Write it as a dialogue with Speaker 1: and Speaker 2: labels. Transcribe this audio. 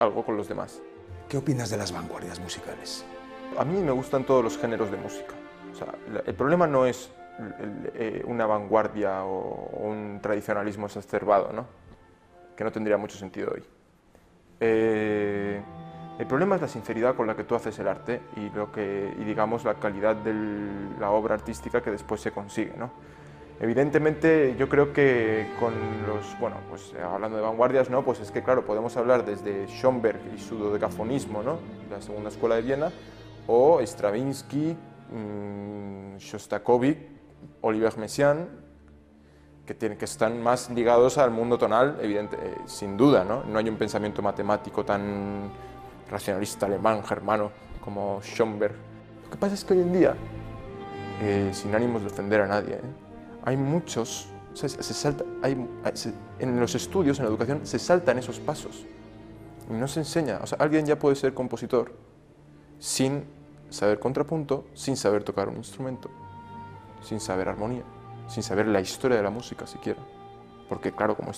Speaker 1: algo con los demás.
Speaker 2: ¿Qué opinas de las vanguardias musicales?
Speaker 1: A mí me gustan todos los géneros de música. O sea, el problema no es una vanguardia o un tradicionalismo exacerbado, ¿no? Que no tendría mucho sentido hoy. El problema es la sinceridad con la que tú haces el arte y digamos la calidad de la obra artística que después se consigue, ¿no? Evidentemente yo creo que con los, bueno, pues hablando de vanguardias, ¿no? Pues es que claro, podemos hablar desde Schoenberg y su dodecafonismo, ¿no? La segunda escuela de Viena, o Stravinsky, Shostakovich, Olivier Messiaen, que están más ligados al mundo tonal, sin duda, ¿no? No hay un pensamiento matemático tan racionalista alemán, germano, como Schoenberg. Lo que pasa es que hoy en día, sin ánimos de ofender a nadie, hay muchos, o sea, en los estudios, en la educación, se saltan esos pasos y no se enseña. O sea, alguien ya puede ser compositor sin saber contrapunto, sin saber tocar un instrumento, sin saber armonía, sin saber la historia de la música siquiera. Porque claro, como